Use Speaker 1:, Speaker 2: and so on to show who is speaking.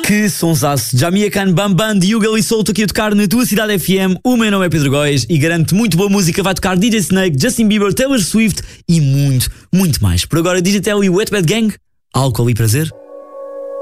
Speaker 1: Que sonsaço! Jamia Khan, Bam Bam, Yugal e Solto aqui a tocar na tua cidade FM. O meu nome é Pedro Góis e garanto muito boa música. Vai tocar DJ Snake, Justin Bieber, Taylor Swift e muito, muito mais. Por agora, Digital e Wet Bad Gang. Álcool e prazer.